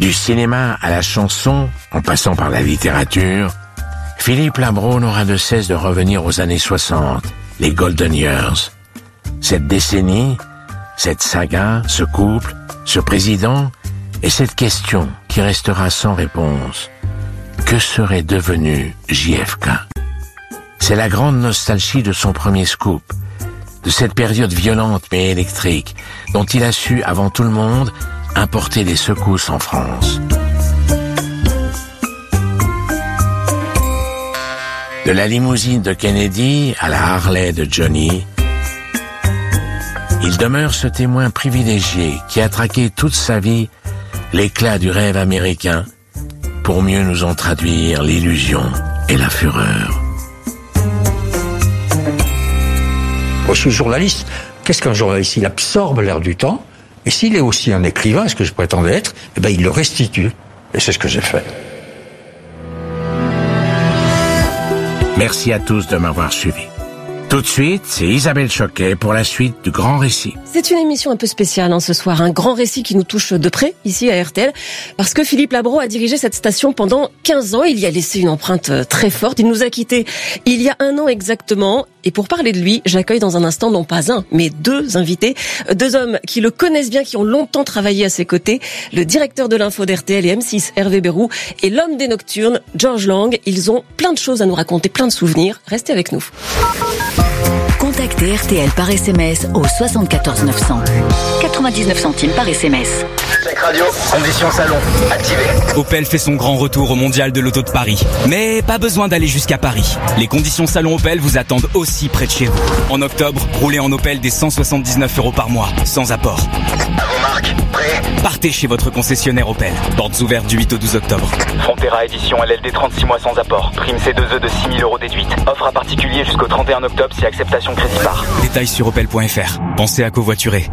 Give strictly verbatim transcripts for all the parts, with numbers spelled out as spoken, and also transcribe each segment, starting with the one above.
Du cinéma à la chanson, en passant par la littérature, Philippe Labro n'aura de cesse de revenir aux années soixante, les Golden Years. Cette décennie, cette saga, ce couple, ce président et cette question qui restera sans réponse. Que serait devenu J F K? C'est la grande nostalgie de son premier scoop, de cette période violente mais électrique, dont il a su, avant tout le monde, importer des secousses en France. De la limousine de Kennedy à la Harley de Johnny, il demeure ce témoin privilégié qui a traqué toute sa vie l'éclat du rêve américain pour mieux nous en traduire l'illusion et la fureur. Je suis journaliste. Qu'est-ce qu'un journaliste? Il absorbe l'air du temps. Et s'il est aussi un écrivain, ce que je prétendais être, eh ben, il le restitue. Et c'est ce que j'ai fait. Merci à tous de m'avoir suivi. Tout de suite, c'est Isabelle Choquet pour la suite du Grand Récit. C'est une émission un peu spéciale hein, ce soir, un grand récit qui nous touche de près, ici à R T L, parce que Philippe Labro a dirigé cette station pendant quinze ans, il y a laissé une empreinte très forte, il nous a quittés il y a un an exactement, et pour parler de lui, j'accueille dans un instant non pas un, mais deux invités, deux hommes qui le connaissent bien, qui ont longtemps travaillé à ses côtés, le directeur de l'info d'R T L et M six, Hervé Bérou, et l'homme des nocturnes, Georges Lang. Ils ont plein de choses à nous raconter, plein de souvenirs, restez avec nous. Contactez R T L par S M S au soixante-quatorze neuf cents. quatre-vingt-dix-neuf centimes par S M S. Check radio, conditions salon, activé. Opel fait son grand retour au Mondial de l'Auto de Paris. Mais pas besoin d'aller jusqu'à Paris. Les conditions salon Opel vous attendent aussi près de chez vous. En octobre, roulez en Opel des cent soixante-dix-neuf euros par mois, sans apport. À vos marques, prêt? Partez chez votre concessionnaire Opel. Portes ouvertes du huit au douze octobre. Frontera édition L L D trente-six mois sans apport. Prime C deux E de six mille euros déduite. Offre à particulier jusqu'au trente et un octobre si acceptation crédit par. Détails sur opel point f r. Pensez à covoiturer.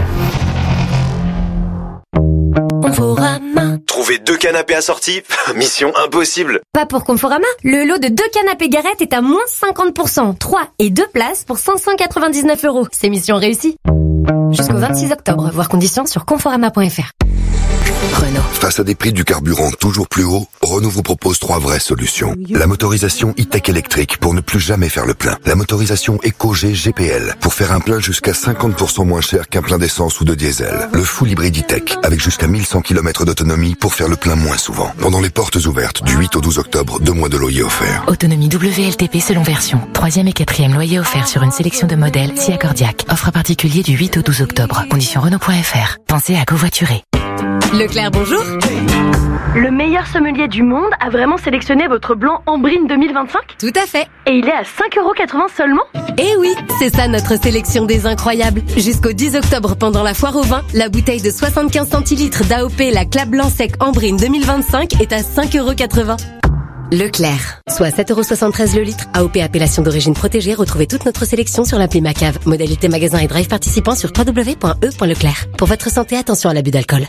Conforama. Trouver deux canapés assortis, mission impossible. Pas pour Conforama. Le lot de deux canapés Garrett est à moins cinquante pour cent. trois et deux places pour cinq cent quatre-vingt-dix-neuf euros. C'est mission réussie. Jusqu'au vingt-six octobre. Voir conditions sur conforama point f r. Renault. Face à des prix du carburant toujours plus hauts, Renault vous propose trois vraies solutions. La motorisation e-tech électrique pour ne plus jamais faire le plein. La motorisation EcoG G P L pour faire un plein jusqu'à cinquante pour cent moins cher qu'un plein d'essence ou de diesel. Le full hybride e-tech avec jusqu'à mille cent kilomètres d'autonomie pour faire le plein moins souvent. Pendant les portes ouvertes du huit au douze octobre, deux mois de loyer offerts. Autonomie W L T P selon version. Troisième et quatrième loyer offert sur une sélection de modèles si accordiaque. Offre à particulier du huit au douze octobre. Conditions Renault point f r. Pensez à covoiturer. Leclerc, bonjour. Le meilleur sommelier du monde a vraiment sélectionné votre blanc Ambrine deux mille vingt-cinq? Tout à fait. Et il est à cinq euros quatre-vingts seulement? Eh oui, c'est ça notre sélection des incroyables. Jusqu'au dix octobre, pendant la foire au vin, la bouteille de soixante-quinze centilitres d'A O P, la Clap Blanc Sec Ambrine deux mille vingt-cinq est à cinq euros quatre-vingts. Leclerc, soit sept euros soixante-treize le litre. A O P appellation d'origine protégée. Retrouvez toute notre sélection sur l'appli Macave. Modalité magasin et drive participant sur w w w point e point leclerc. Pour votre santé, attention à l'abus d'alcool.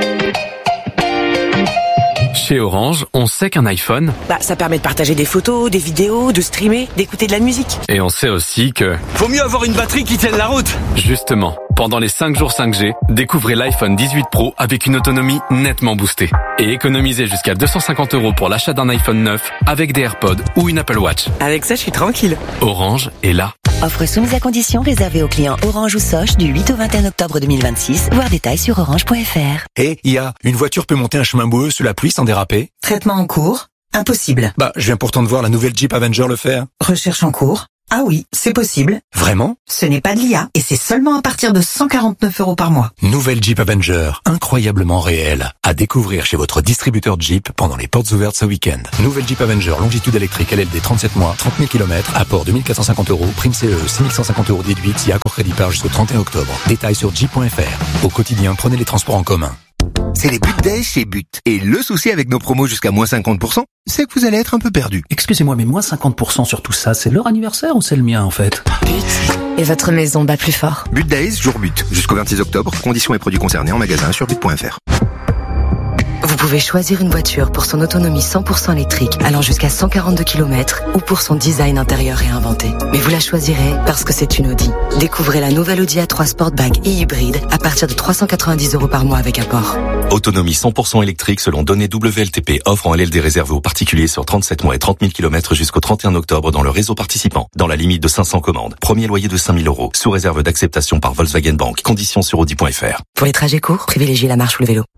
Chez Orange, on sait qu'un iPhone, bah, ça permet de partager des photos, des vidéos, de streamer, d'écouter de la musique. Et on sait aussi que... Vaut mieux avoir une batterie qui tienne la route. Justement, pendant les cinq jours cinq G, découvrez l'iPhone dix-huit Pro avec une autonomie nettement boostée. Et économisez jusqu'à deux cent cinquante euros pour l'achat d'un iPhone neuf avec des AirPods ou une Apple Watch. Avec ça, je suis tranquille. Orange est là. Offre soumise à conditions réservée aux clients Orange ou Soch du huit au vingt et un octobre deux mille vingt-six. Voir détails sur orange point f r. Et il y a une voiture peut monter un chemin boueux sous la pluie sans déraper. Traitement en cours. Impossible. Bah, je viens pourtant de voir la nouvelle Jeep Avenger le faire. Recherche en cours. Ah oui, c'est possible. Vraiment? Ce n'est pas de l'I A et c'est seulement à partir de cent quarante-neuf euros par mois. Nouvelle Jeep Avenger, incroyablement réelle. À découvrir chez votre distributeur Jeep pendant les portes ouvertes ce week-end. Nouvelle Jeep Avenger, longitude électrique L L D trente-sept mois, trente mille kilomètres, apport deux mille quatre cent cinquante euros, prime C E, six mille cent cinquante euros déduite si accord crédit par jusqu'au trente et un octobre. Détails sur jeep point f r. Au quotidien, prenez les transports en commun. C'est les But Days chez But. Et le souci avec nos promos jusqu'à moins cinquante pour cent, c'est que vous allez être un peu perdu. Excusez-moi, mais moins cinquante pour cent sur tout ça, c'est leur anniversaire ou c'est le mien en fait? But. Et votre maison bat plus fort. But Days, jour But. Jusqu'au vingt-six octobre, conditions et produits concernés en magasin sur but point f r. Vous pouvez pouvez choisir une voiture pour son autonomie cent pour cent électrique allant jusqu'à cent quarante-deux kilomètres ou pour son design intérieur réinventé. Mais vous la choisirez parce que c'est une Audi. Découvrez la nouvelle Audi A trois Sportback et hybride à partir de trois cent quatre-vingt-dix euros par mois avec apport. Autonomie cent pour cent électrique selon données W L T P, offre en L L D réservé aux particuliers sur trente-sept mois et trente mille kilomètres jusqu'au trente et un octobre dans le réseau participant, dans la limite de cinq cents commandes. Premier loyer de cinq mille euros, sous réserve d'acceptation par Volkswagen Bank. Conditions sur audi point f r. Pour les trajets courts, privilégiez la marche ou le vélo.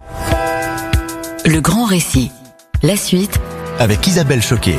Le grand récit. La suite avec Isabelle Choquet.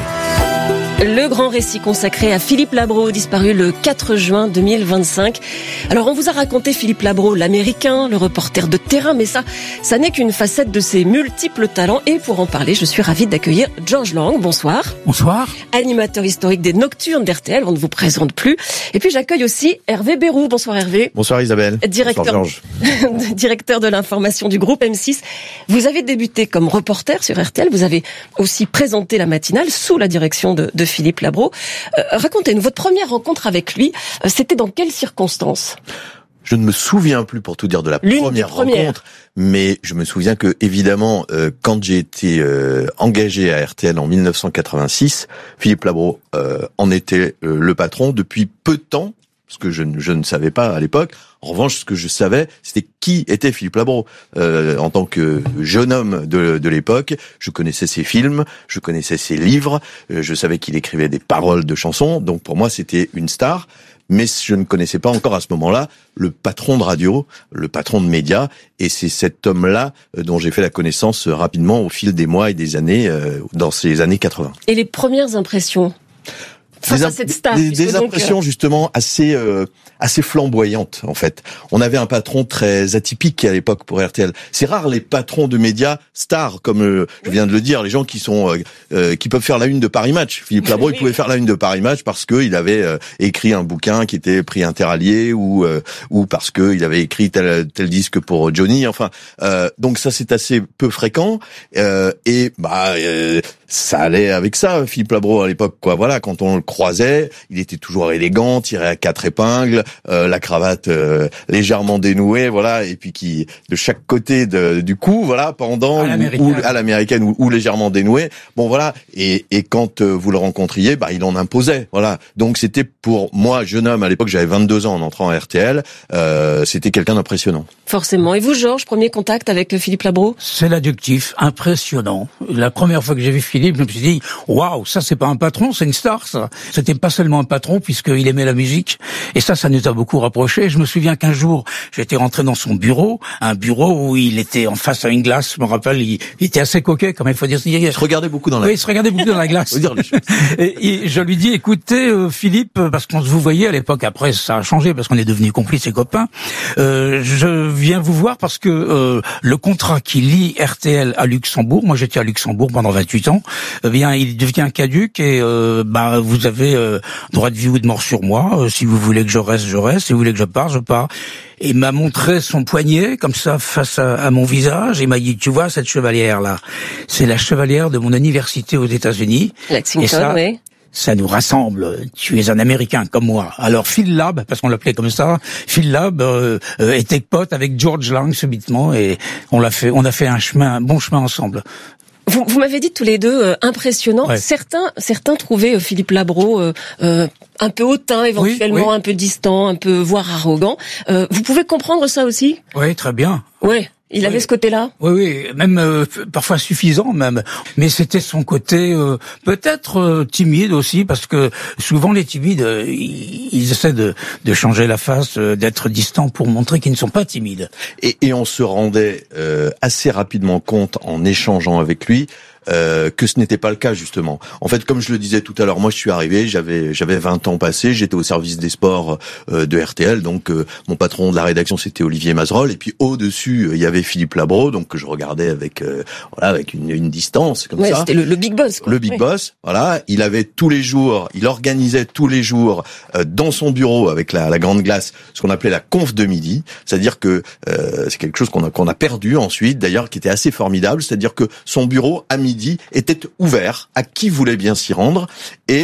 Le grand récit consacré à Philippe Labro, disparu le quatre juin deux mille vingt-cinq. Alors, on vous a raconté Philippe Labro, l'américain, le reporter de terrain, mais ça, ça n'est qu'une facette de ses multiples talents. Et pour en parler, je suis ravie d'accueillir Georges Lang. Bonsoir. Bonsoir. Animateur historique des Nocturnes d'R T L, on ne vous présente plus. Et puis, j'accueille aussi Hervé Bérou. Bonsoir Hervé. Bonsoir Isabelle. Directeur, Bonsoir Georges. Directeur de l'information du groupe M six. Vous avez débuté comme reporter sur R T L. Vous avez aussi présenté la matinale sous la direction de, de Philippe Labro. Euh, racontez-nous, votre première rencontre avec lui, euh, c'était dans quelles circonstances ? Je ne me souviens plus, pour tout dire, de la L'une première premières. rencontre, mais je me souviens que, évidemment, euh, quand j'ai été euh, engagé à R T L en mille neuf cent quatre-vingt-six, Philippe Labro euh, en était euh, le patron depuis peu de temps, parce que je, je ne savais pas à l'époque. En revanche, ce que je savais, c'était qui était Philippe Labro. Euh, en tant que jeune homme de, de l'époque, je connaissais ses films, je connaissais ses livres, euh, je savais qu'il écrivait des paroles de chansons, donc pour moi, c'était une star. Mais je ne connaissais pas encore à ce moment-là le patron de radio, le patron de médias, et c'est cet homme-là dont j'ai fait la connaissance rapidement au fil des mois et des années, euh, dans ces années quatre-vingts. Et les premières impressions face des, à cette star, des, des donc, impressions euh... justement assez euh, assez flamboyantes en fait. On avait un patron très atypique à l'époque pour R T L. C'est rare les patrons de médias stars comme euh, je viens de le dire, les gens qui sont euh, euh, qui peuvent faire la une de Paris Match. Philippe Labro, oui. Il pouvait faire la une de Paris Match parce que il avait euh, écrit un bouquin qui était prix Interallié ou euh, ou parce que il avait écrit tel tel disque pour Johnny. Enfin, euh, donc ça c'est assez peu fréquent euh, et bah euh, ça allait avec ça, Philippe Labro à l'époque, quoi. Voilà, quand on le croisait, il était toujours élégant, tiré à quatre épingles, euh, la cravate euh, légèrement dénouée, voilà, et puis qui de chaque côté de, du cou, voilà, pendant à ou, ou à l'américaine ou, ou légèrement dénouée. Bon, voilà. Et, et quand euh, vous le rencontriez, bah, il en imposait, voilà. Donc c'était pour moi, jeune homme à l'époque, j'avais vingt-deux ans en entrant à R T L, euh, c'était quelqu'un d'impressionnant. Forcément. Et vous, Georges, premier contact avec Philippe Labro ? C'est l'adjectif, impressionnant. La première fois que j'ai vu Philippe, je me suis dit, waouh, ça c'est pas un patron, c'est une star, ça. C'était pas seulement un patron, puisqu'il aimait la musique. Et ça, ça nous a beaucoup rapprochés. Je me souviens qu'un jour, j'étais rentré dans son bureau, un bureau où il était en face à une glace. Je me rappelle, il, il était assez coquet, quand même, il faut dire. Il se regardait beaucoup dans la Oui, il se regardait beaucoup dans la glace. Faut dire les choses. Et, et je lui dis, écoutez, euh, Philippe, parce qu'on se vous voyait à l'époque, après ça a changé, parce qu'on est devenus complices et copains, euh, je viens vous voir parce que euh, le contrat qui lie R T L à Luxembourg, moi j'étais à Luxembourg pendant vingt-huit ans, eh bien il devient caduc et euh, bah vous avez euh, droit de vie ou de mort sur moi. Euh, si vous voulez que je reste, je reste. Si vous voulez que je parte, je pars. Et il m'a montré son poignet comme ça face à, à mon visage. Et il m'a dit, tu vois cette chevalière là, c'est la chevalière de mon université aux États-Unis. Lexington, et ça, oui. Ça nous rassemble. Tu es un Américain comme moi. Alors Phil Lab, parce qu'on l'appelait comme ça, Phil Lab euh, euh, était pote avec George Lang subitement, et on l'a fait, on a fait un chemin, un bon chemin ensemble. Vous, vous m'avez dit tous les deux euh, impressionnant. Ouais. Certains, certains trouvaient euh, Philippe Labro euh, euh, un peu hautain, éventuellement oui, oui. un peu distant, un peu voire arrogant. Euh, vous pouvez comprendre ça aussi ? Oui, très bien. Oui. Il avait oui. ce côté-là. Oui, oui, même euh, parfois suffisant même. Mais c'était son côté euh, peut-être euh, timide aussi, parce que souvent les timides, euh, ils, ils essaient de, de changer la face, euh, d'être distants pour montrer qu'ils ne sont pas timides. Et, et on se rendait euh, assez rapidement compte en échangeant avec lui. Euh, que ce n'était pas le cas justement. En fait, comme je le disais tout à l'heure, moi je suis arrivé, j'avais j'avais vingt ans passés, j'étais au service des sports euh, de R T L, donc euh, mon patron de la rédaction c'était Olivier Mazerolle, et puis au-dessus euh, il y avait Philippe Labro, donc que je regardais avec euh, voilà avec une, une distance comme ouais, ça. C'était le, le big boss. Quoi. Le big ouais. boss, voilà. Il avait tous les jours, il organisait tous les jours euh, dans son bureau avec la, la grande glace, ce qu'on appelait la conf de midi, c'est-à-dire que euh, c'est quelque chose qu'on a qu'on a perdu ensuite, d'ailleurs, qui était assez formidable, c'est-à-dire que son bureau à midi était ouvert à qui voulait bien s'y rendre, et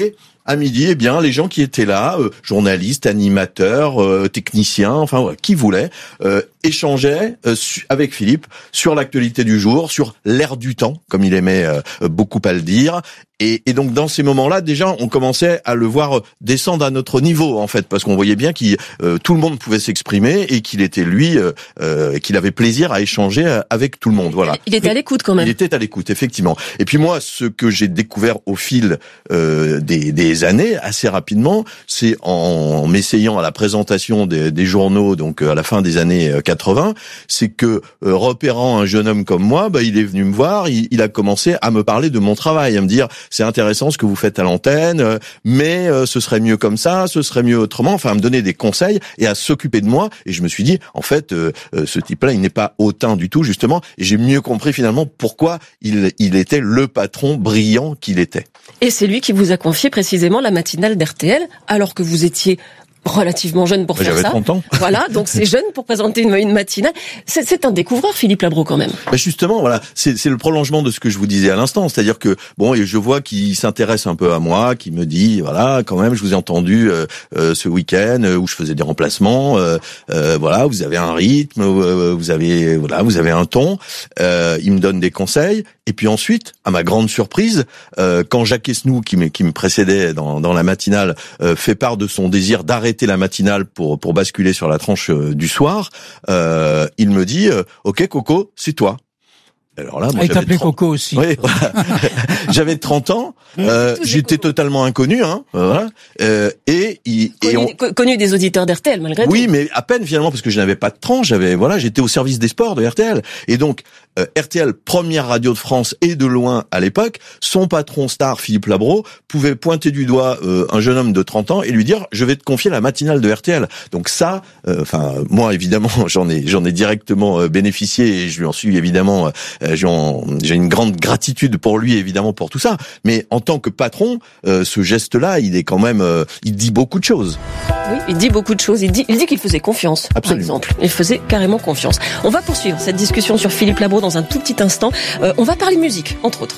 à midi, eh bien, les gens qui étaient là, euh, journalistes, animateurs, euh, techniciens, enfin, ouais, qui voulaient, euh, échangeaient euh, su- avec Philippe sur l'actualité du jour, sur l'air du temps, comme il aimait euh, beaucoup à le dire. Et, et donc dans ces moments-là, déjà, on commençait à le voir descendre à notre niveau, en fait, parce qu'on voyait bien qu'il euh, tout le monde pouvait s'exprimer et qu'il était lui, euh, euh, qu'il avait plaisir à échanger avec tout le monde. Voilà. Il était à l'écoute quand même. Il était à l'écoute, effectivement. Et puis moi, ce que j'ai découvert au fil euh, des, des années, assez rapidement, c'est en m'essayant à la présentation des, des journaux, donc à la fin des années quatre-vingts, c'est que euh, repérant un jeune homme comme moi, bah, il est venu me voir, il, il a commencé à me parler de mon travail, à me dire c'est intéressant ce que vous faites à l'antenne, euh, mais euh, ce serait mieux comme ça, ce serait mieux autrement, enfin à me donner des conseils et à s'occuper de moi. Et je me suis dit, en fait, euh, euh, ce type-là, il n'est pas hautain du tout, justement, et j'ai mieux compris finalement pourquoi il, il était le patron brillant qu'il était. Et c'est lui qui vous a confié précisément la matinale d'R T L, alors que vous étiez relativement jeune pour J'avais faire ça. trente ans. Voilà, donc c'est jeune pour présenter une, une matinale. C'est, c'est un découvreur, Philippe Labro, quand même. Ben justement, voilà, c'est, c'est le prolongement de ce que je vous disais à l'instant, c'est-à-dire que bon, et je vois qu'il s'intéresse un peu à moi, qu'il me dit, voilà, quand même, je vous ai entendu euh, euh, ce week-end euh, où je faisais des remplacements, euh, euh, voilà, vous avez un rythme, euh, vous avez, voilà, vous avez un ton. Euh, il me donne des conseils, et puis ensuite, à ma grande surprise, euh, quand Jacques Esnou, qui me, qui me précédait dans, dans la matinale, euh, fait part de son désir d'arrêter la matinale pour pour basculer sur la tranche euh, du soir, euh, il me dit euh, OK Coco, c'est toi. Alors là, moi, ah, il t'appelait trente... Coco aussi. Oui, voilà. J'avais trente ans, euh, j'étais totalement inconnu, hein, voilà. Euh, et, et, connu, et on... connu des auditeurs d'R T L malgré oui, tout. Oui, mais à peine finalement parce que je n'avais pas de tranche, j'avais voilà, j'étais au service des sports de R T L. Et donc euh, R T L, première radio de France et de loin à l'époque, son patron star Philippe Labro pouvait pointer du doigt euh, un jeune homme de trente ans et lui dire je vais te confier la matinale de R T L. Donc ça, enfin euh, moi évidemment j'en ai j'en ai directement euh, bénéficié et je lui en suis évidemment euh, j'en, j'ai une grande gratitude pour lui évidemment pour tout ça. Mais en tant que patron, euh, ce geste-là, il est quand même, euh, il dit beaucoup de choses. Oui, il dit beaucoup de choses. Il dit, il dit qu'il faisait confiance, Absolument. par exemple. Il faisait carrément confiance. On va poursuivre cette discussion sur Philippe Labro dans un tout petit instant. Euh, on va parler musique, entre autres.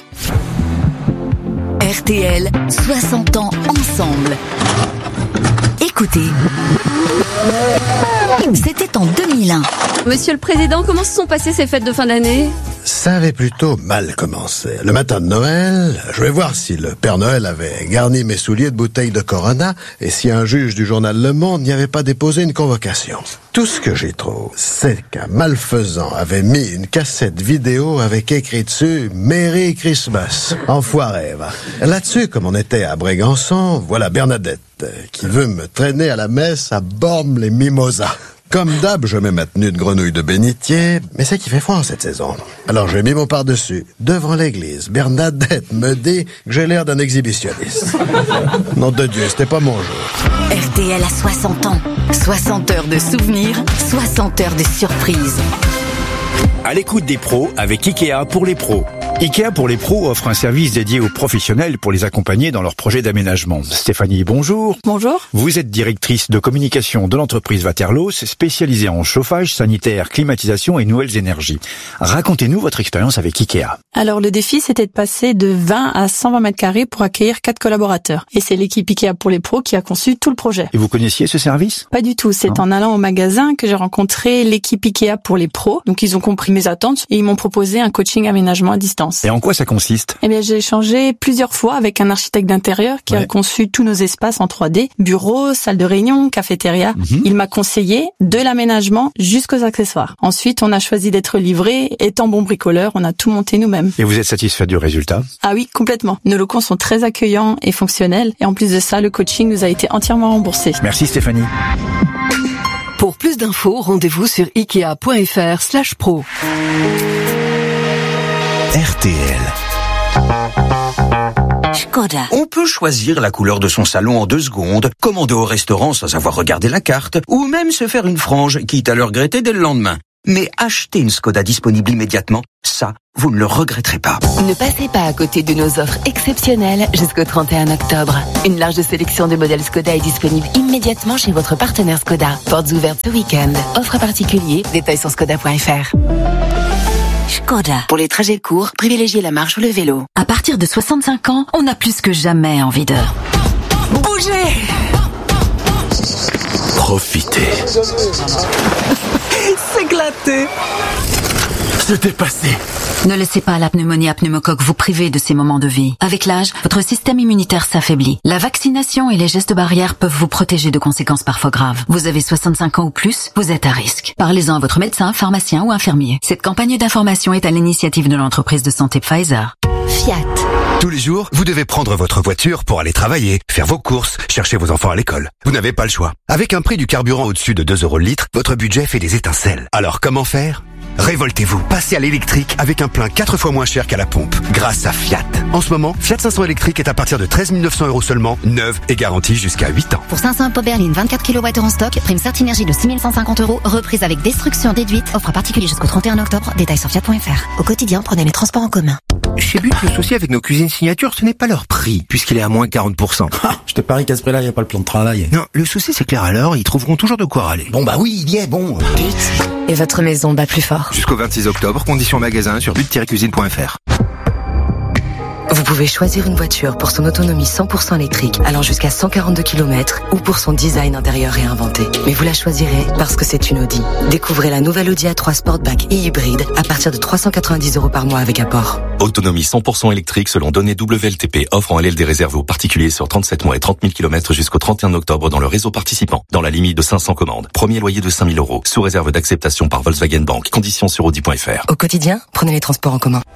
R T L, soixante ans ensemble. Écoutez, c'était en deux mille un. Monsieur le Président, comment se sont passées ces fêtes de fin d'année ? Ça avait plutôt mal commencé. Le matin de Noël, je vais voir si le Père Noël avait garni mes souliers de bouteilles de Corona et si un juge du journal Le Monde n'y avait pas déposé une convocation. Tout ce que j'y trouve, c'est qu'un malfaisant avait mis une cassette vidéo avec écrit dessus « Merry Christmas ». Enfoiré, va. Là-dessus, comme on était à Brégançon, voilà Bernadette qui veut me traîner à la messe à Bormes-les-Mimosas. Comme d'hab, je mets ma tenue de grenouille de bénitier, mais c'est qu'il fait froid cette saison. Alors j'ai mis mon par-dessus, devant l'église. Bernadette me dit que j'ai l'air d'un exhibitionniste. Nom de Dieu, c'était pas mon jour. R T L a soixante ans. soixante heures de souvenirs, soixante heures de surprises. À l'écoute des pros avec Ikea pour les pros. Ikea pour les pros offre un service dédié aux professionnels pour les accompagner dans leurs projets d'aménagement. Stéphanie, bonjour. Bonjour. Vous êtes directrice de communication de l'entreprise Waterlos, spécialisée en chauffage, sanitaire, climatisation et nouvelles énergies. Racontez-nous votre expérience avec Ikea. Alors le défi, c'était de passer de vingt à cent vingt mètres carrés pour accueillir quatre collaborateurs. Et c'est l'équipe Ikea pour les pros qui a conçu tout le projet. Et vous connaissiez ce service ? Pas du tout. C'est non. en allant au magasin que j'ai rencontré l'équipe Ikea pour les pros. Donc ils ont compris mes attentes et ils m'ont proposé un coaching aménagement à distance. Et en quoi ça consiste ? Eh bien, j'ai échangé plusieurs fois avec un architecte d'intérieur qui ouais. a conçu tous nos espaces en trois D, bureaux, salle de réunion, cafétéria. Mm-hmm. Il m'a conseillé de l'aménagement jusqu'aux accessoires. Ensuite, on a choisi d'être livré. Étant bon bricoleur, on a tout monté nous-mêmes. Et vous êtes satisfait du résultat ? Ah oui, complètement. Nos locaux sont très accueillants et fonctionnels. Et en plus de ça, le coaching nous a été entièrement remboursé. Merci Stéphanie. Pour plus d'infos, rendez-vous sur ikea.fr slash pro. R T L. Skoda. On peut choisir la couleur de son salon en deux secondes, commander au restaurant sans avoir regardé la carte, ou même se faire une frange, quitte à le regretter dès le lendemain. Mais acheter une Skoda disponible immédiatement, ça, vous ne le regretterez pas. Ne passez pas à côté de nos offres exceptionnelles jusqu'au trente et un octobre. Une large sélection de modèles Skoda est disponible immédiatement chez votre partenaire Skoda. Portes ouvertes ce week-end. Offre particulier, détails sur skoda point f r. Skoda. Pour les trajets courts, privilégiez la marche ou le vélo. À partir de soixante-cinq ans, on a plus que jamais envie de... bouger. Profitez. S'éclater. Se dépasser. Ne laissez pas la pneumonie à pneumocoque vous priver de ces moments de vie. Avec l'âge, votre système immunitaire s'affaiblit. La vaccination et les gestes barrières peuvent vous protéger de conséquences parfois graves. Vous avez soixante-cinq ans ou plus, vous êtes à risque. Parlez-en à votre médecin, pharmacien ou infirmier. Cette campagne d'information est à l'initiative de l'entreprise de santé Pfizer. Fiat. Tous les jours, vous devez prendre votre voiture pour aller travailler, faire vos courses, chercher vos enfants à l'école. Vous n'avez pas le choix. Avec un prix du carburant au-dessus de deux euros le litre, votre budget fait des étincelles. Alors comment faire ? Révoltez-vous, passez à l'électrique avec un plein quatre fois moins cher qu'à la pompe, grâce à Fiat. En ce moment, Fiat cinq cents électrique est à partir de treize mille neuf cents euros seulement, neuve et garantie jusqu'à huit ans. Pour cinq cents Pau Berlin, vingt-quatre kilowattheures en stock, prime Certinergie de six mille cent cinquante euros, reprise avec destruction déduite, offre particulière jusqu'au trente et un octobre, détails sur fiat point f r. Au quotidien, prenez les transports en commun. Chez But, le souci avec nos cuisines signature, ce n'est pas leur prix, puisqu'il est à moins quarante pour cent. Ah, je te parie qu'à ce prix-là, il n'y a pas le plan de travail. Non, le souci c'est clair alors, ils trouveront toujours de quoi râler. Bon bah oui, il y est, bon. Et votre maison bat plus fort. Jusqu'au vingt-six octobre, conditions magasin sur but tiret cuisine point f r. Vous pouvez choisir une voiture pour son autonomie cent pour cent électrique allant jusqu'à cent quarante-deux kilomètres ou pour son design intérieur réinventé. Mais vous la choisirez parce que c'est une Audi. Découvrez la nouvelle Audi A trois Sportback et hybride à partir de trois cent quatre-vingt-dix euros par mois avec apport. Autonomie cent pour cent électrique selon données W L T P. Offre en L L D réservée aux particuliers sur trente-sept mois et trente mille kilomètres jusqu'au trente et un octobre dans le réseau participant. Dans la limite de cinq cents commandes. Premier loyer de cinq mille euros. Sous réserve d'acceptation par Volkswagen Bank. Conditions sur audi point f r. Au quotidien, prenez les transports en commun.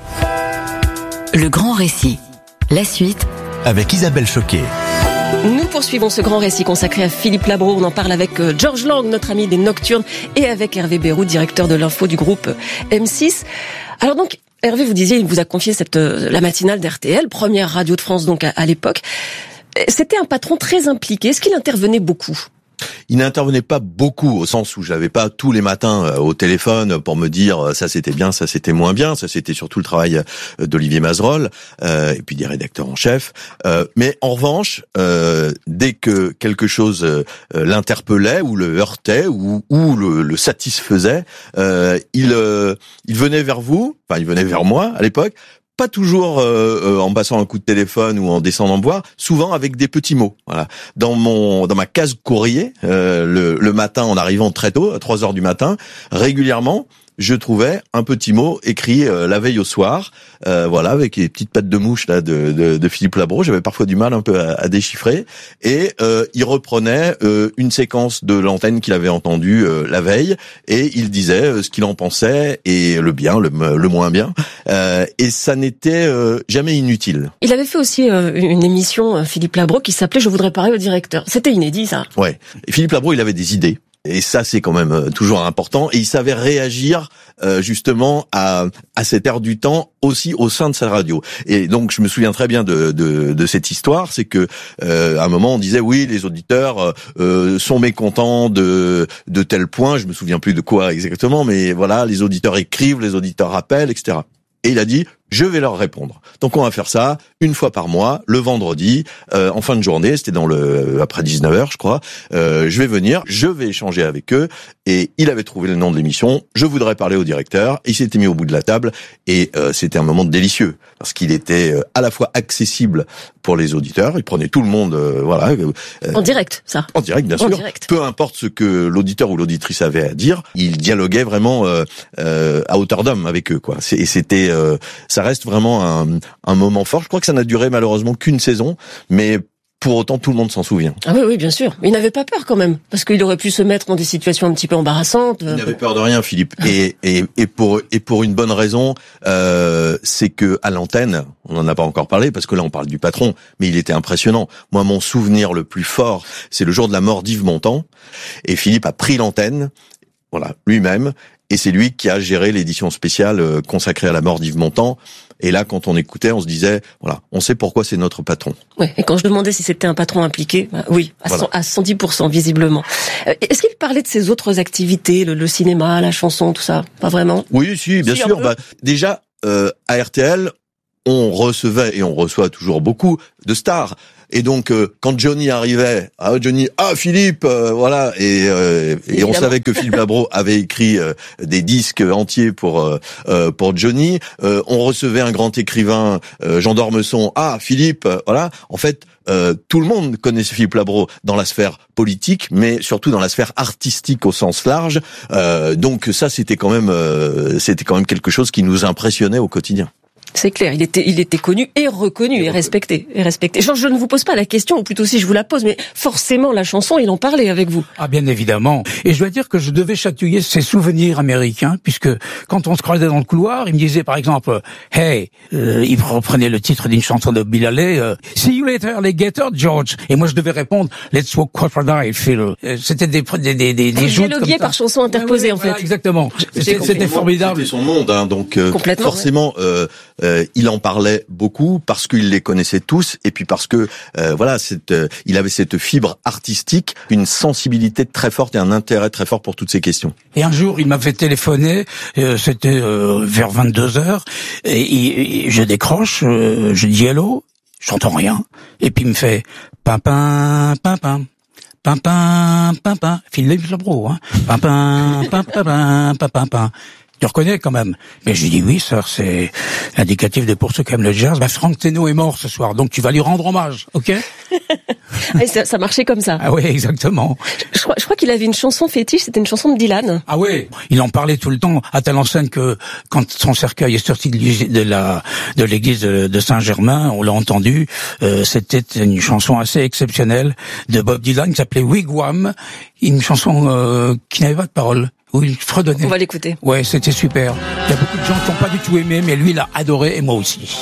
Le grand récit. La suite avec Isabelle Choquet. Nous poursuivons ce grand récit consacré à Philippe Labro. On en parle avec Georges Lang, notre ami des Nocturnes, et avec Hervé Beyroud, directeur de l'info du groupe M six. Alors donc, Hervé, vous disiez, il vous a confié cette, la matinale d'R T L, première radio de France donc à, à l'époque. C'était un patron très impliqué. Est-ce qu'il intervenait beaucoup ? Il n'intervenait pas beaucoup au sens où je l'avais pas tous les matins euh, au téléphone pour me dire euh, ça c'était bien, ça c'était moins bien. Ça c'était surtout le travail euh, d'Olivier Mazerolle euh, et puis des rédacteurs en chef. Euh, mais en revanche, euh, dès que quelque chose euh, l'interpellait ou le heurtait ou, ou le, le satisfaisait, euh, il, euh, il venait vers vous, enfin il venait vers moi à l'époque. Pas toujours euh, en passant un coup de téléphone ou en descendant boire, souvent avec des petits mots. Voilà. Dans mon dans ma case courrier, euh, le, le matin en arrivant très tôt, à trois heures du matin, régulièrement, je trouvais un petit mot écrit euh, la veille au soir, euh, voilà, avec les petites pattes de mouche là de, de, de Philippe Labro. J'avais parfois du mal un peu à, à déchiffrer, et euh, il reprenait euh, une séquence de l'antenne qu'il avait entendue euh, la veille, et il disait euh, ce qu'il en pensait, et le bien, le, le moins bien, euh, et ça n'était euh, jamais inutile. Il avait fait aussi euh, une émission, Philippe Labro, qui s'appelait « Je voudrais parler au directeur ». C'était inédit, ça. Ouais. Et Philippe Labro, il avait des idées. Et ça, c'est quand même toujours important. Et il savait réagir euh, justement à, à cette ère du temps aussi au sein de sa radio. Et donc, je me souviens très bien de, de, de cette histoire. C'est que euh, à un moment, on disait oui, les auditeurs euh, sont mécontents de de tel point. Je me souviens plus de quoi exactement, mais voilà, les auditeurs écrivent, les auditeurs rappellent, et cetera. Et il a dit, je vais leur répondre. Donc on va faire ça une fois par mois, le vendredi, euh, en fin de journée, c'était dans le après dix-neuf heures, je crois. Euh, je vais venir, je vais échanger avec eux. Et il avait trouvé le nom de l'émission. Je voudrais parler au directeur. Il s'était mis au bout de la table et euh, c'était un moment délicieux parce qu'il était euh, à la fois accessible pour les auditeurs. Il prenait tout le monde, euh, voilà. Euh, en direct, ça. En direct, bien en sûr. Direct. Peu importe ce que l'auditeur ou l'auditrice avait à dire, il dialoguait vraiment euh, euh, à hauteur d'homme avec eux, quoi. Et c'était, euh, ça reste vraiment un, un moment fort. Je crois que ça n'a duré malheureusement qu'une saison, mais pour autant, tout le monde s'en souvient. Ah oui, oui, bien sûr. Il n'avait pas peur quand même, parce qu'il aurait pu se mettre dans des situations un petit peu embarrassantes. Il n'avait peur de rien, Philippe. Et, et, et pour et pour une bonne raison, euh, c'est que à l'antenne, on n'en a pas encore parlé, parce que là on parle du patron, mais il était impressionnant. Moi, mon souvenir le plus fort, c'est le jour de la mort d'Yves Montand, et Philippe a pris l'antenne, voilà, lui-même. Et c'est lui qui a géré l'édition spéciale consacrée à la mort d'Yves Montand. Et là, quand on écoutait, on se disait, voilà, on sait pourquoi c'est notre patron. Ouais. Et quand je demandais si c'était un patron impliqué, bah, oui, à, voilà. cent, à cent dix pour cent visiblement. Euh, est-ce qu'il parlait de ses autres activités, le, le cinéma, la chanson, tout ça? Pas vraiment? Oui, si, bien si, sûr. Bah, déjà, euh, à R T L, on recevait et on reçoit toujours beaucoup de stars. Et donc euh, quand Johnny arrivait, ah Johnny, ah Philippe, euh, voilà, et, euh, et on savait que Philippe Labro avait écrit euh, des disques entiers pour euh, pour Johnny. Euh, on recevait un grand écrivain, euh, Jean d'Ormesson, ah Philippe, euh, voilà. En fait, euh, tout le monde connaissait Philippe Labro dans la sphère politique, mais surtout dans la sphère artistique au sens large. Euh, donc ça, c'était quand même, euh, c'était quand même quelque chose qui nous impressionnait au quotidien. C'est clair, il était, il était connu et reconnu et, et respecté, et respecté. Genre, je ne vous pose pas la question, ou plutôt si je vous la pose, mais forcément la chanson, il en parlait avec vous. Ah, bien évidemment. Et je dois dire que je devais chatouiller ses souvenirs américains, puisque quand on se croisait dans le couloir, il me disait par exemple, hey, euh, il reprenait le titre d'une chanson de Bill Haley, euh, see you later, alligator, George. Et moi, je devais répondre, let's walk crocodile, Phil. C'était des, des, des, des, des joutes comme ça. par chanson interposée, ouais, ouais, en fait. Voilà, exactement. C'était, c'était formidable. C'était son monde, hein, donc euh, forcément, ouais. euh, Euh, il en parlait beaucoup parce qu'il les connaissait tous et puis parce que euh, voilà, cette, euh, il avait cette fibre artistique, une sensibilité très forte et un intérêt très fort pour toutes ces questions. Et un jour, il m'avait téléphoné, euh, c'était euh, vers vingt-deux heures, et, et, et je décroche, euh, je dis hello, j'entends rien, et puis il me fait pimpin, pimpin. Pimpin, pimpin, Philippe Labro, hein. Pimpin, pimpin, pimpin, pimpin. Tu reconnais quand même. Mais je lui dis oui, sœur, c'est indicatif de pour ceux qui aiment le jazz. Bah, Franck Teno est mort ce soir, donc tu vas lui rendre hommage, ok? Et ça, ça marchait comme ça. Ah oui, exactement. Je crois, je crois qu'il avait une chanson fétiche, c'était une chanson de Dylan. Ah oui, il en parlait tout le temps, à telle enseigne que quand son cercueil est sorti de la de l'église de Saint-Germain, on l'a entendu, euh, c'était une chanson assez exceptionnelle de Bob Dylan qui s'appelait Wigwam, une chanson euh, qui n'avait pas de paroles. où il fredonnait. On va l'écouter. Ouais, c'était super. Il y a beaucoup de gens qui n'ont pas du tout aimé, mais lui, il a adoré, et moi aussi.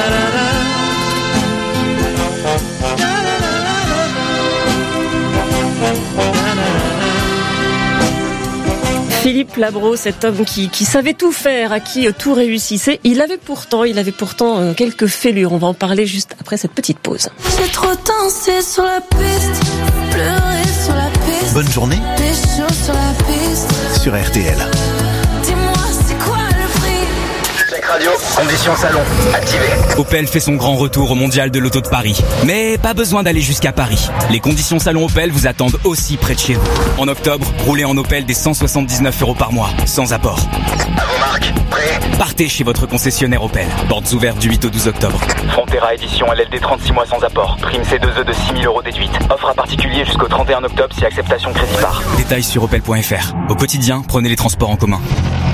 Philippe Labro, cet homme qui, qui savait tout faire, à qui tout réussissait, il avait pourtant, il avait pourtant euh, quelques fêlures. On va en parler juste après cette petite pause. J'ai trop dansé sur la piste, pleuré sur la piste. Bonne journée. Des choses sur la piste. Sur R T L. Dis-moi, c'est quoi le prix? Check radio, conditions salon, activé. Opel fait son grand retour au mondial de l'auto de Paris. Mais pas besoin d'aller jusqu'à Paris. Les conditions salon Opel vous attendent aussi près de chez vous. En octobre, roulez en Opel des cent soixante-dix-neuf euros par mois, sans apport. À vos marques, prêt? Partez chez votre concessionnaire Opel. Portes ouvertes du huit au douze octobre. Frontera édition L L D trente-six mois sans apport. Prime C deux E de six mille euros déduite. Offre à particulier jusqu'au trente et un octobre si acceptation crédit par. Détails sur opel point f r. Au quotidien, prenez les transports en commun.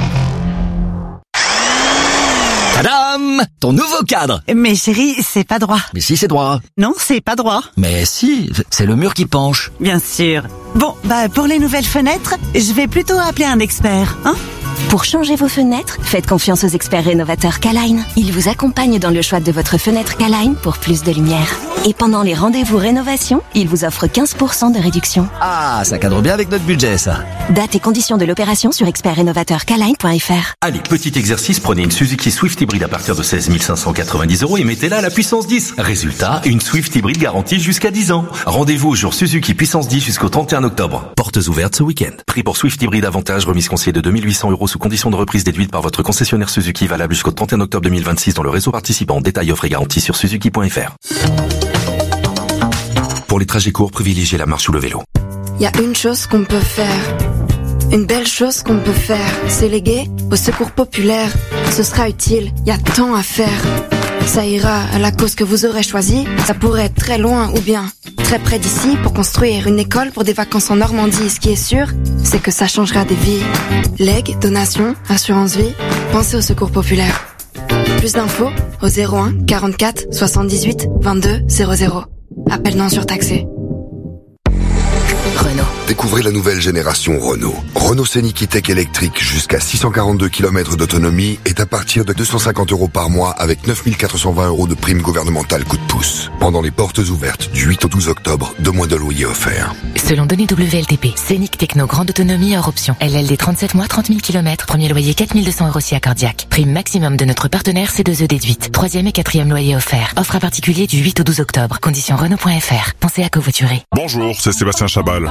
Tadam! Ton nouveau cadre! Mais chérie, c'est pas droit. Mais si, c'est droit. Non, c'est pas droit. Mais si, c'est le mur qui penche. Bien sûr. Bon, bah pour les nouvelles fenêtres, je vais plutôt appeler un expert, hein? Pour changer vos fenêtres, faites confiance aux experts rénovateurs K-Line. Ils vous accompagnent dans le choix de votre fenêtre K-Line pour plus de lumière. Et pendant les rendez-vous rénovation, ils vous offrent quinze pour cent de réduction. Ah, ça cadre bien avec notre budget, ça. Date et conditions de l'opération sur expert rénovateur K line point f r. Allez, petit exercice, prenez une Suzuki Swift hybride à partir de seize mille cinq cent quatre-vingt-dix euros et mettez-la à la puissance dix. Résultat, une Swift hybride garantie jusqu'à dix ans. Rendez-vous au jour Suzuki puissance dix jusqu'au trente et un octobre. Portes ouvertes ce week-end. Prix pour Swift hybride avantage, remise conseillée de deux mille huit cents euros sous condition de reprise déduite par votre concessionnaire Suzuki, valable jusqu'au trente et un octobre deux mille vingt-six dans le réseau participant. Détails offres et garanties sur suzuki point f r. Pour les trajets courts, privilégiez la marche ou le vélo. Il y a une chose qu'on peut faire. Une belle chose qu'on peut faire. C'est léguer au secours populaire. Ce sera utile, il y a tant à faire. Ça ira à la cause que vous aurez choisie. Ça pourrait être très loin ou bien très près d'ici pour construire une école pour des vacances en Normandie. Ce qui est sûr, c'est que ça changera des vies. Legs, donations, assurance vie, pensez au secours populaire. Plus d'infos au zéro un quarante-quatre soixante-dix-huit vingt-deux zéro zéro. Appel non surtaxé. Renault. Découvrez la nouvelle génération Renault. Renault Scénic E-Tech électrique jusqu'à six cent quarante-deux kilomètres d'autonomie est à partir de deux cent cinquante euros par mois avec neuf mille quatre cent vingt euros de prime gouvernementale coup de pouce. Pendant les portes ouvertes du huit au douze octobre, deux mois de loyer offerts. Selon données W L T P, Scénic Techno grande autonomie hors option. L L D trente-sept mois, trente mille kilomètres. Premier loyer quatre mille deux cents euros si accordiaque. Prime maximum de notre partenaire C deux E déduite. Troisième et quatrième loyer offert. Offre à particulier du huit au douze octobre. Conditions Renault point f r. Pensez à covoiturer. Bonjour, c'est Sébastien Chabal. En octobre,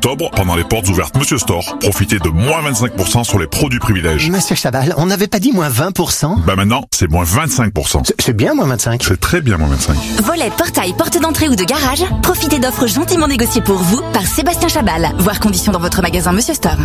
octobre, pendant les portes ouvertes Monsieur Store, profitez de moins vingt-cinq pour cent sur les produits privilèges. Monsieur Chabal, on n'avait pas dit moins vingt pour cent? Bah maintenant, c'est moins vingt-cinq pour cent. C'est, c'est bien moins vingt-cinq. C'est très bien moins vingt-cinq. Volets, portail, porte d'entrée ou de garage, profitez d'offres gentiment négociées pour vous par Sébastien Chabal. Voir conditions dans votre magasin Monsieur Store.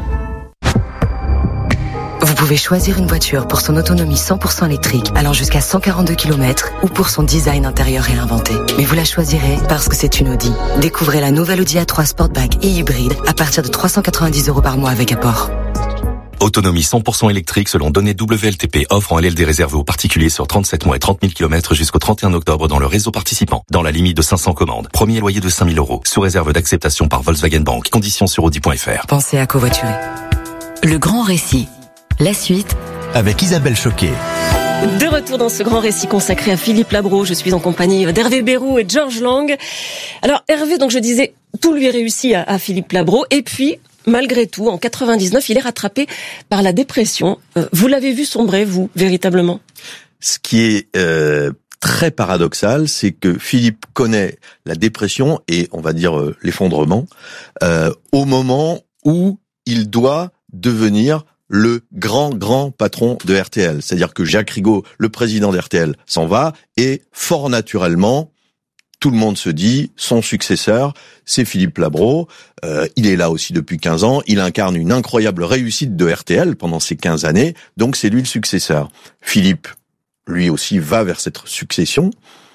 Vous pouvez choisir une voiture pour son autonomie cent pour cent électrique allant jusqu'à cent quarante-deux kilomètres ou pour son design intérieur réinventé. Mais vous la choisirez parce que c'est une Audi. Découvrez la nouvelle Audi A trois Sportback et hybride à partir de trois cent quatre-vingt-dix euros par mois avec apport. Autonomie cent pour cent électrique selon données W L T P. Offre en L L D réservée aux particuliers sur trente-sept mois et trente mille kilomètres jusqu'au trente et un octobre dans le réseau participant. Dans la limite de cinq cents commandes. Premier loyer de cinq mille euros. Sous réserve d'acceptation par Volkswagen Bank. Conditions sur audi point f r. Pensez à covoiturer. Le grand récit. La suite avec Isabelle Choquet. De retour dans ce grand récit consacré à Philippe Labro, je suis en compagnie d'Hervé Bérou et Georges Lang. Alors Hervé, donc je disais, tout lui réussit à, à Philippe Labro, et puis malgré tout, en quatre-vingt-dix-neuf, il est rattrapé par la dépression. Euh, vous l'avez vu sombrer, vous, véritablement? Ce qui est euh, très paradoxal, c'est que Philippe connaît la dépression et, on va dire, euh, l'effondrement euh, au moment où il doit devenir le grand, grand patron de R T L. C'est-à-dire que Jacques Rigaud, le président d'R T L, s'en va et fort naturellement, tout le monde se dit, son successeur, c'est Philippe Labro. Euh, il est là aussi depuis quinze ans. Il incarne une incroyable réussite de R T L pendant ces quinze années. Donc c'est lui le successeur. Philippe, lui aussi, va vers cette succession.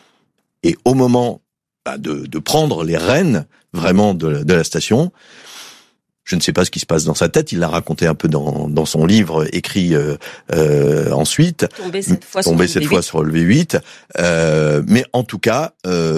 Et au moment bah, de, de prendre les rênes vraiment de, de la station, je ne sais pas ce qui se passe dans sa tête. Il l'a raconté un peu dans, dans son livre écrit euh, euh, ensuite. Tombé cette fois, Tombé sur, cette le fois sur le V huit. Euh, mais en tout cas,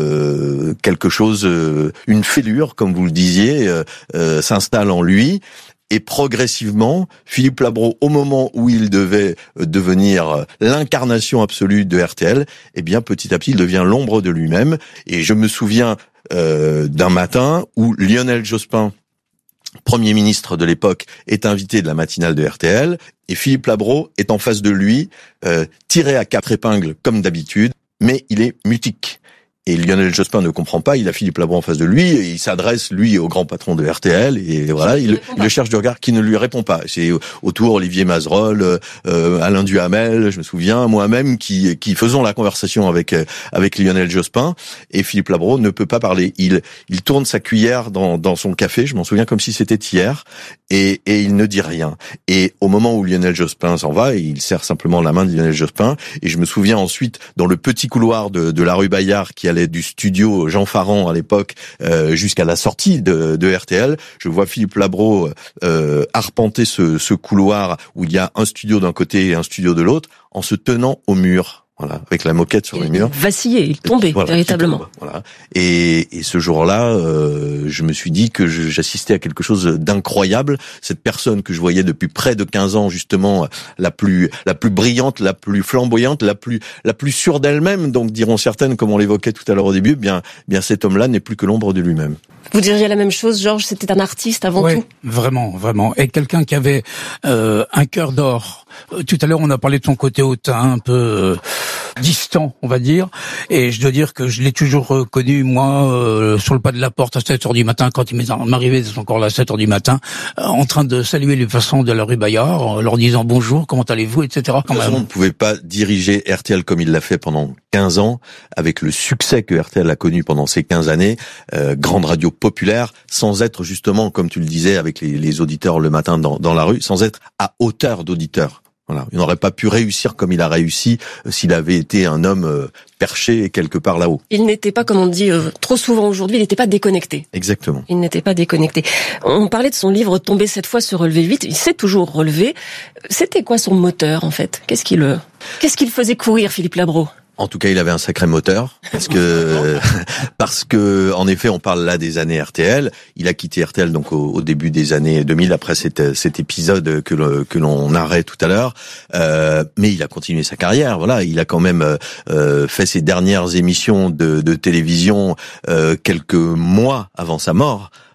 euh, quelque chose, euh, une fêlure, comme vous le disiez, euh, euh, s'installe en lui. Et progressivement, Philippe Labro, au moment où il devait devenir l'incarnation absolue de R T L, eh bien, petit à petit, il devient l'ombre de lui-même. Et je me souviens euh, d'un matin où Lionel Jospin, Premier ministre de l'époque, est invité de la matinale de R T L et Philippe Labro est en face de lui, euh, tiré à quatre épingles comme d'habitude, mais il est mutique. Et Lionel Jospin ne comprend pas, il a Philippe Labro en face de lui, et il s'adresse, lui, au grand patron de R T L, et voilà, il, il le cherche du regard qui ne lui répond pas. C'est autour Olivier Mazerolle, euh, Alain Duhamel, je me souviens, moi-même, qui, qui faisons la conversation avec, avec Lionel Jospin, et Philippe Labro ne peut pas parler. Il, il tourne sa cuillère dans, dans son café, je m'en souviens comme si c'était hier, et, et il ne dit rien. Et au moment où Lionel Jospin s'en va, il serre simplement la main de Lionel Jospin, et je me souviens ensuite, dans le petit couloir de, de la rue Bayard, qui allait du studio Jean Farand à l'époque euh, jusqu'à la sortie de, de R T L, je vois Philippe Labro euh, arpenter ce, ce couloir où il y a un studio d'un côté et un studio de l'autre, en se tenant au mur. Voilà, avec la moquette sur il le mur. Vacillé, il tombait, voilà, véritablement. Il tombe, voilà. Et, et ce jour-là, euh, je me suis dit que je, j'assistais à quelque chose d'incroyable. Cette personne que je voyais depuis près de quinze ans, justement, la plus, la plus brillante, la plus flamboyante, la plus, la plus sûre d'elle-même, donc diront certaines, comme on l'évoquait tout à l'heure au début, bien, bien cet homme-là n'est plus que l'ombre de lui-même. Vous diriez la même chose, Georges, c'était un artiste avant oui, tout? Vraiment, vraiment. Et quelqu'un qui avait euh, un cœur d'or. Tout à l'heure, on a parlé de son côté hautain, un peu euh, distant, on va dire. Et je dois dire que je l'ai toujours connu, moi, euh, sur le pas de la porte à sept heures du matin, quand il m'arrivait, c'est encore là à sept heures du matin, euh, en train de saluer les passants de la rue Bayard, en leur disant bonjour, comment allez-vous, et cetera. Quand même. On ne pouvait pas diriger R T L comme il l'a fait pendant quinze ans, avec le succès que R T L a connu pendant ces quinze années, euh, grande radio populaire, sans être justement, comme tu le disais, avec les, les auditeurs le matin dans, dans la rue, sans être à hauteur d'auditeurs. Voilà. Il n'aurait pas pu réussir comme il a réussi euh, s'il avait été un homme euh, perché quelque part là-haut. Il n'était pas, comme on dit euh, trop souvent aujourd'hui, il n'était pas déconnecté. Exactement. Il n'était pas déconnecté. On parlait de son livre Tombé cette fois sur relevé huit. Il s'est toujours relevé. C'était quoi son moteur, en fait? Qu'est-ce qu'il, euh, qu'est-ce qu'il faisait courir, Philippe Labro? En tout cas, il avait un sacré moteur, parce que, parce que, en effet, on parle là des années R T L. Il a quitté R T L donc au, au début des années deux mille, après cet, cet épisode que, le, que l'on narrait tout à l'heure. Euh, mais il a continué sa carrière. Voilà, il a quand même euh, fait ses dernières émissions de, de télévision euh, quelques mois avant sa mort.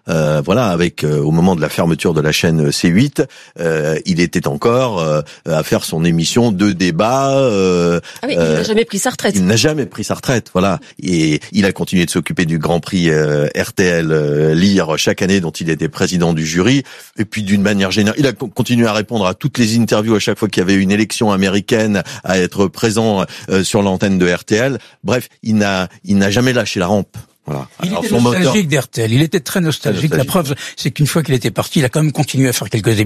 euh, voilà, avec euh, au moment de la fermeture de la chaîne C huit, euh, il était encore euh, à faire son émission de débat. Euh, ah oui, il euh, n'a jamais pris sa retraite. Il n'a jamais pris sa retraite, voilà. Et il a continué de s'occuper du Grand Prix euh, R T L euh, Lire chaque année, dont il était président du jury. Et puis d'une manière générale, il a continué à répondre à toutes les interviews à chaque fois qu'il y avait une élection américaine, à être présent euh, sur l'antenne de R T L. Bref, il n'a, il n'a jamais lâché la rampe. Voilà. Il Alors, était son nostalgique moteur... d'R T L. Il était très nostalgique. Très nostalgique. La preuve, c'est qu'une fois qu'il était parti, il a quand même continué à faire quelques